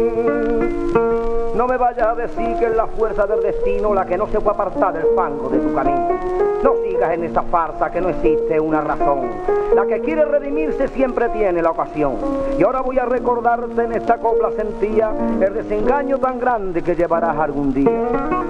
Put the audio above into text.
No me vayas a decir que es la fuerza del destino la que no se puede apartar del fango de tu camino. No sigas en esa farsa que no existe una razón. La que quiere redimirse siempre tiene la ocasión. Y ahora voy a recordarte en esta copla sentía el desengaño tan grande que llevarás algún día.